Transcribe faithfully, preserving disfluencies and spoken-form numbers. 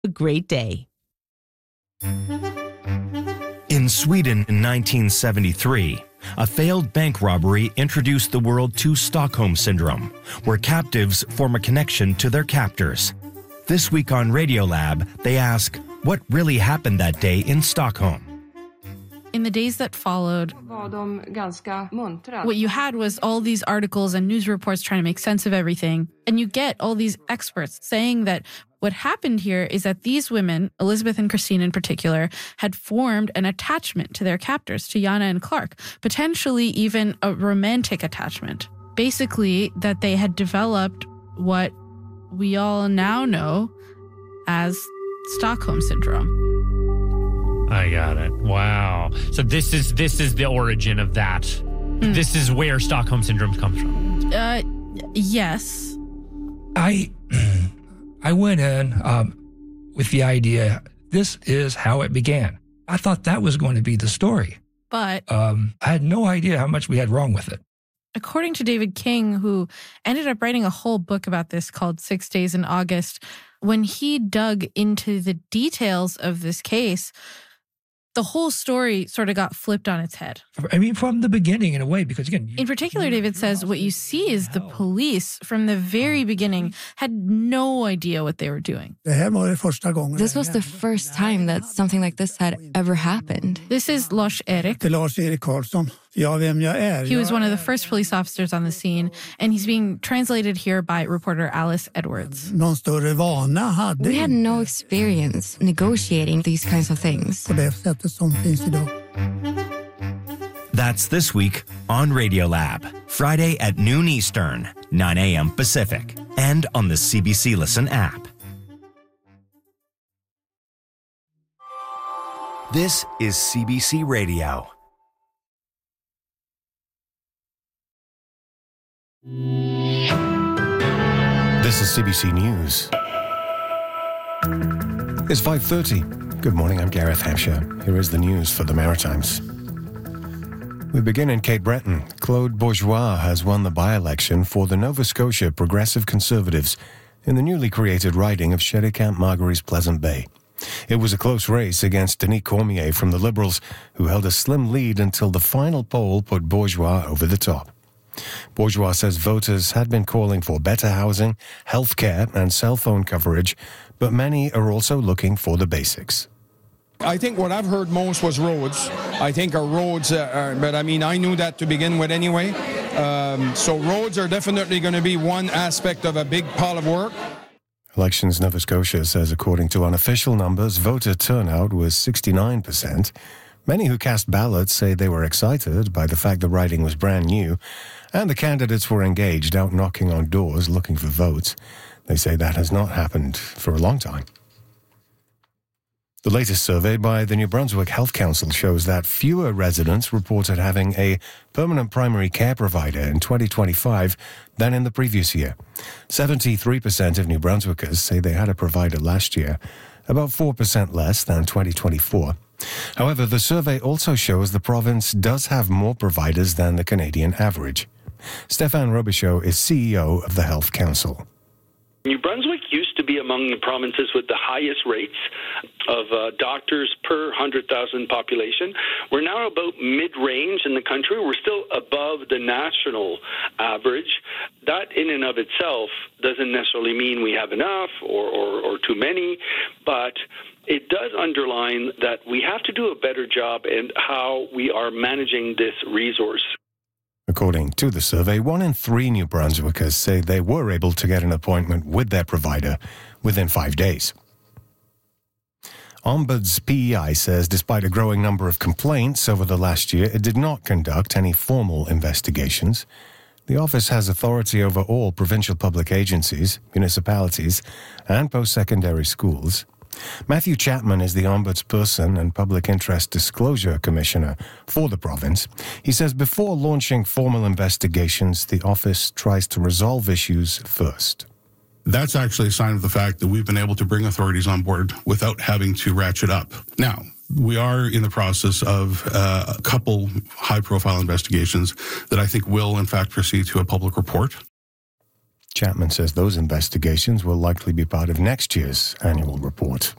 a great day. In Sweden in nineteen seventy-three, a failed bank robbery introduced the world to Stockholm Syndrome, where captives form a connection to their captors. This week on Radiolab, they ask, what really happened that day in Stockholm? In the days that followed, what you had was all these articles and news reports trying to make sense of everything. And you get all these experts saying that what happened here is that these women, Elizabeth and Christine in particular, had formed an attachment to their captors, to Jana and Clark, potentially even a romantic attachment. Basically, that they had developed what we all now know as Stockholm Syndrome. I got it. Wow. So this is this is the origin of that. Mm. This is where Stockholm Syndrome comes from. Uh, yes. I I went in um, with the idea, this is how it began. I thought that was going to be the story. But um, I had no idea how much we had wrong with it. According to David King, who ended up writing a whole book about this called Six Days in August, when he dug into the details of this case, the whole story sort of got flipped on its head. I mean, from the beginning, in a way, because again... You, in particular, David says what you see is the police, from the very beginning, had no idea what they were doing. This was the first time that something like this had ever happened. This is Lars-Erik. He was one of the first police officers on the scene, and he's being translated here by reporter Alice Edwards. We had no experience negotiating these kinds of things. That's this week on Radiolab, Friday at noon Eastern, nine a.m. Pacific, and on the C B C Listen app. This is C B C Radio. This is C B C News. It's five thirty. Good morning, I'm Gareth Hampshire. Here is the news for the Maritimes. We begin in Cape Breton. Claude Bourgeois has won the by-election for the Nova Scotia Progressive Conservatives in the newly created riding of Sherry-Camp-Margary's Pleasant Bay. It was a close race against Denis Cormier from the Liberals, who held a slim lead until the final poll put Bourgeois over the top. Bourgeois says voters had been calling for better housing, health care, and cell phone coverage, but many are also looking for the basics. I think what I've heard most was roads. I think our roads, uh, are, but I mean, I knew that to begin with anyway. Um, so roads are definitely going to be one aspect of a big pile of work. Elections Nova Scotia says, according to unofficial numbers, voter turnout was sixty-nine percent. Many who cast ballots say they were excited by the fact the riding was brand new, and the candidates were engaged out knocking on doors looking for votes. They say that has not happened for a long time. The latest survey by the New Brunswick Health Council shows that fewer residents reported having a permanent primary care provider in twenty twenty-five than in the previous year. seventy-three percent of New Brunswickers say they had a provider last year, about four percent less than twenty twenty-four. However, the survey also shows the province does have more providers than the Canadian average. Stéphane Robichaud is C E O of the Health Council. New Brunswick used to be among the provinces with the highest rates of uh, doctors per one hundred thousand population. We're now about mid-range in the country. We're still above the national average. That in and of itself doesn't necessarily mean we have enough or, or, or too many, but it does underline that we have to do a better job in how we are managing this resource. According to the survey, one in three New Brunswickers say they were able to get an appointment with their provider within five days. Ombuds P E I says despite a growing number of complaints over the last year, it did not conduct any formal investigations. The office has authority over all provincial public agencies, municipalities, and post-secondary schools. Matthew Chapman is the Ombudsperson and Public Interest Disclosure Commissioner for the province. He says before launching formal investigations, the office tries to resolve issues first. That's actually a sign of the fact that we've been able to bring authorities on board without having to ratchet up. Now, we are in the process of uh, a couple high-profile investigations that I think will, in fact, proceed to a public report. Chapman says those investigations will likely be part of next year's annual report.